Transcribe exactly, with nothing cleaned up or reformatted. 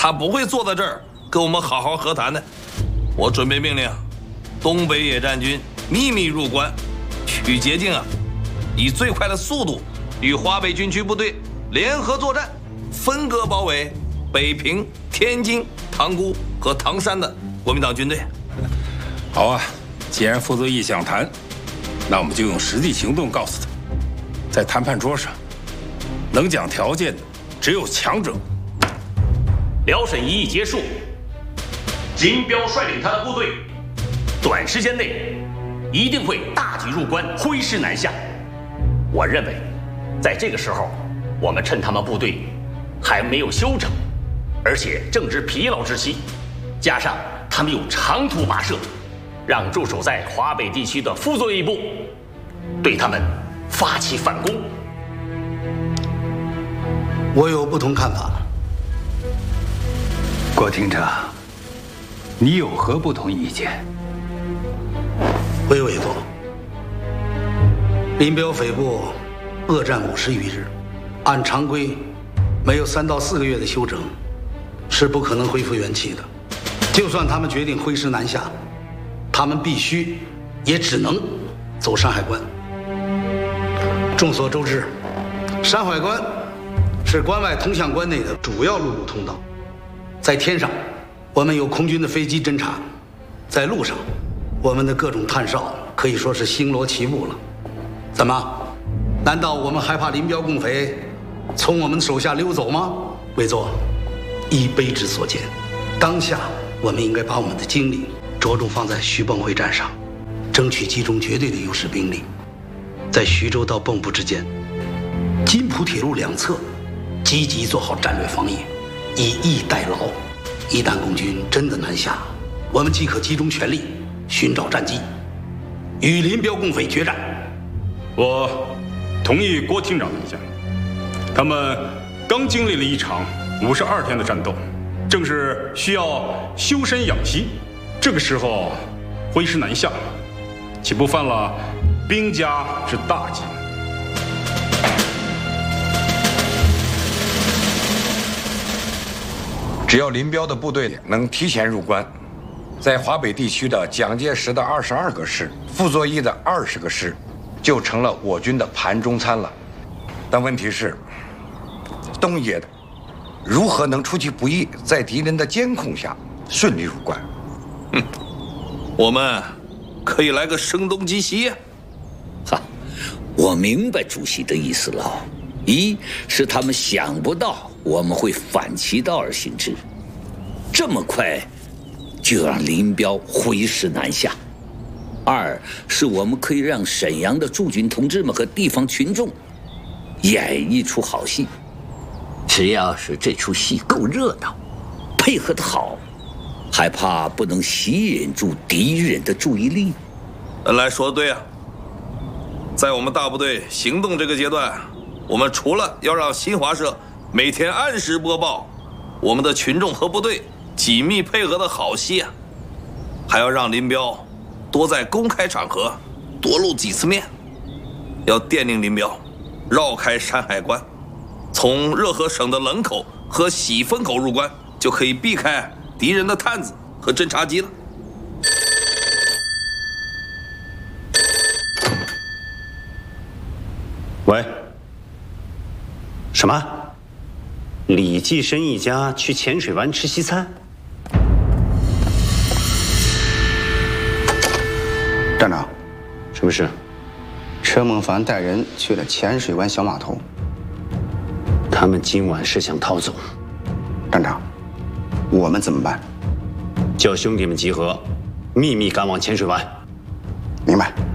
他不会坐在这儿跟我们好好和谈的。我准备命令，东北野战军秘密入关，取捷径啊，以最快的速度与华北军区部队联合作战，分割包围北平、天津、塘沽和唐山的国民党军队。 好啊，既然傅作义想谈，那我们就用实际行动告诉他，在谈判桌上，能讲条件的只有强者。 辽沈一役结束，林彪率领他的部队，短时间内一定会大举入关，挥师南下。我认为，在这个时候，我们趁他们部队还没有休整，而且正值疲劳之期，加上他们有长途跋涉，让驻守在华北地区的傅作义部对他们发起反攻。 我有不同看法。 郭厅长，你有何不同意见？ 回委座，林彪匪部恶战五十余日，按常规，没有三到四个月的休整，是不可能恢复元气的。就算他们决定挥师南下，他们必须，也只能走山海关。众所周知，山海关是关外通向关内的主要陆路通道。在天上，我们有空军的飞机侦察；在路上，我们的各种探哨可以说是星罗棋布了。怎么？难道我们害怕林彪共匪从我们手下溜走吗？委座，依卑职所见，当下我们应该把我们的精力着重放在徐蚌会战上，争取集中绝对的优势兵力，在徐州到蚌埠之间，津浦铁路两侧，积极做好战略防御，以逸待劳。一旦共军真的南下，我们即可集中全力寻找战机，与林彪共匪决战。 我同意郭厅长的意见。他们刚经历了一场五十二天的战斗，正是需要修身养息。这个时候挥师南下，岂不犯了兵家之大忌？ 只要林彪的部队能提前入关，在华北地区的蒋介石的二十二个师、傅作义的二十个师，就成了我军的盘中餐了。但问题是，东野的如何能出其不意，在敌人的监控下顺利入关？ 嗯，我们可以来个声东击西呀！ 哈，我明白主席的意思了。一是他们想不到我们会反其道而行之，这么快就让林彪挥师南下；二是我们可以让沈阳的驻军同志们和地方群众演绎出好戏。只要是这出戏够热闹，配合得好，还怕不能吸引住敌人的注意力？ 恩来说的对啊，在我们大部队行动这个阶段，我们除了要让新华社每天按时播报我们的群众和部队紧密配合的好戏啊，还要让林彪多在公开场合多露几次面，要电令林彪绕开山海关，从热河省的冷口和喜峰口入关，就可以避开敌人的探子和侦察机了。 喂，什么？李济深一家去浅水湾吃西餐？ 站长， 什么事？ 车孟凡带人去了浅水湾小码头。 他们今晚是想逃走。 站长，我们怎么办？ 叫兄弟们集合，秘密赶往浅水湾。 明白。